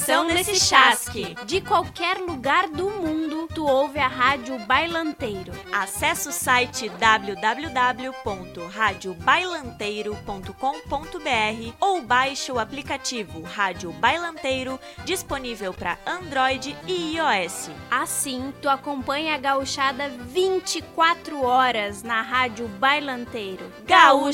Atenção nesse chasque! De qualquer lugar do mundo, tu ouve a Rádio Bailanteiro. Acesse o site www.radiobailanteiro.com.br ou baixe o aplicativo Rádio Bailanteiro, disponível para Android e iOS. Assim, tu acompanha a gauchada 24 horas na Rádio Bailanteiro. Gaúcha